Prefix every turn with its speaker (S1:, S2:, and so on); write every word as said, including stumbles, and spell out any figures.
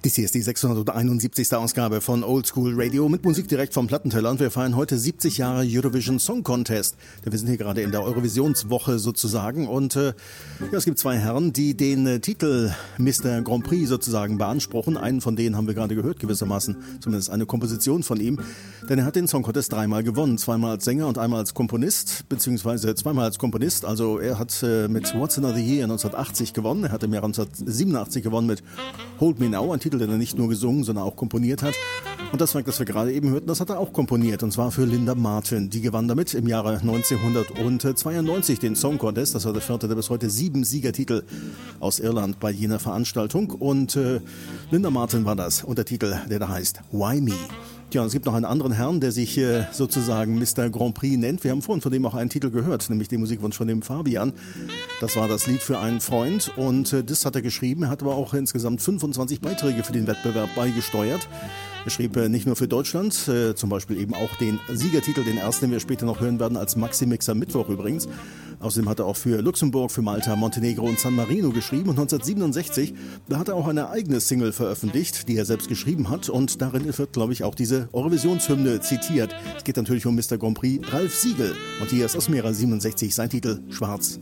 S1: Dies hier ist die sechshunderteinundsiebzigste Ausgabe von Oldschool Radio mit Musik direkt vom Plattenteller und wir feiern heute siebzig Jahre Eurovision Song Contest. Wir sind hier gerade in der Eurovisionswoche sozusagen und äh, ja, es gibt zwei Herren, die den äh, Titel Mister Grand Prix sozusagen beanspruchen. Einen von denen haben wir gerade gehört gewissermaßen, zumindest eine Komposition von ihm, denn er hat den Song Contest dreimal gewonnen, zweimal als Sänger und einmal als Komponist, beziehungsweise zweimal als Komponist. Also er hat äh, mit What's Another Year neunzehnhundertachtzig gewonnen, er hat im Jahr neunzehnhundertsiebenundachtzig gewonnen mit Hold Me Now, ein Titel, den er nicht nur gesungen, sondern auch komponiert hat. Und das Werk, das wir gerade eben hörten, das hat er auch komponiert, und zwar für Linda Martin. Die gewann damit im Jahre neunzehnhundertzweiundneunzig den Song Contest. Das war der vierte der bis heute sieben Siegertitel aus Irland bei jener Veranstaltung. Und äh, Linda Martin war das, und der Titel, der da heißt Why Me? Ja, und es gibt noch einen anderen Herrn, der sich äh, sozusagen Mister Grand Prix nennt. Wir haben vorhin von dem auch einen Titel gehört, nämlich den Musikwunsch von dem Fabian. Das war das Lied für einen Freund, und äh, das hat er geschrieben. Er hat aber auch insgesamt fünfundzwanzig Beiträge für den Wettbewerb beigesteuert. Er schrieb äh, nicht nur für Deutschland, äh, zum Beispiel eben auch den Siegertitel, den ersten, den wir später noch hören werden, als Maxi-Mixer Mittwoch übrigens. Außerdem hat er auch für Luxemburg, für Malta, Montenegro und San Marino geschrieben. Und neunzehnhundertsiebenundsechzig, da hat er auch eine eigene Single veröffentlicht, die er selbst geschrieben hat. Und darin wird, glaube ich, auch diese Eurovisionshymne zitiert. Es geht natürlich um Mister Grand Prix Ralf Siegel. Und hier ist aus dem Jahre siebenundsechzig sein Titel Schwarz.